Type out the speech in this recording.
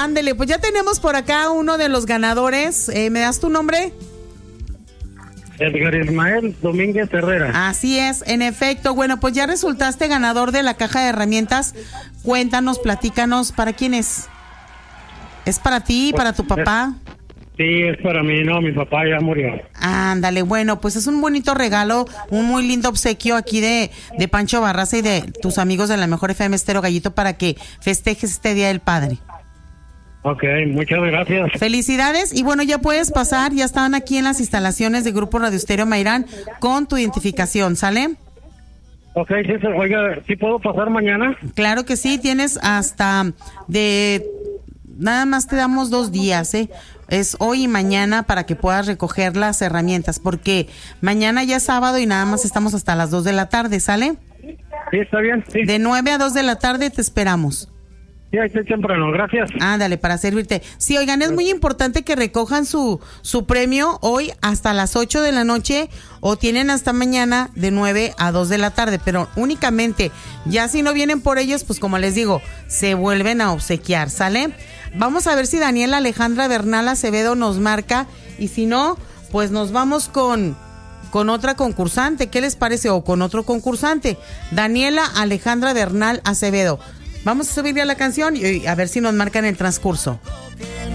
Ándele, pues ya tenemos por acá uno de los ganadores. ¿Me das tu nombre? Edgar Ismael Domínguez Herrera. Así es, en efecto. Bueno, pues ya resultaste ganador de la caja de herramientas. Cuéntanos, platícanos, ¿para quién es? ¿Es para ti, para tu papá? Sí, es para mí, no, mi papá ya murió. Ándale, bueno, pues es un bonito regalo, un muy lindo obsequio aquí de Pancho Barraza y de tus amigos de la Mejor FM Estéreo Gallito para que festejes este Día del Padre. Ok, muchas gracias. Felicidades y bueno, ya puedes pasar, ya estaban aquí en las instalaciones de Grupo Radio Estéreo Mairán con tu identificación, ¿sale? Ok, sí, oiga, ¿sí puedo pasar mañana? Claro que sí, tienes hasta nada más te damos 2 días, es hoy y mañana para que puedas recoger las herramientas, porque mañana ya es sábado y nada más estamos hasta las 2 de la tarde, ¿sale? Sí, está bien, sí. De 9 a 2 de la tarde te esperamos. Sí, ahí estoy temprano, gracias. Ándale, para servirte. Sí, oigan, es muy importante que recojan su premio hoy hasta las 8 de la noche o tienen hasta mañana de 9 a 2 de la tarde, pero únicamente, ya si no vienen por ellos, pues como les digo, se vuelven a obsequiar, ¿sale? Vamos a ver si Daniela Alejandra Bernal Acevedo nos marca y si no, pues nos vamos con otra concursante, ¿qué les parece? O con otro concursante, Daniela Alejandra Bernal Acevedo. Vamos a subirle a la canción y a ver si nos marcan el transcurso.